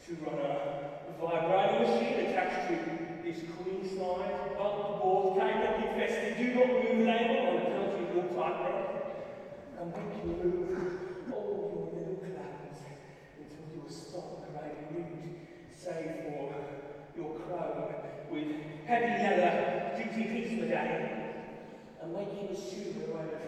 to run a vibrating machine attached to this queen-size bulk board capable infested do not move label on a penalty type there, and make you move all your little clouds until you will stop creating rude, save for your chrome with heavy leather GTP medallion, and make you assume your own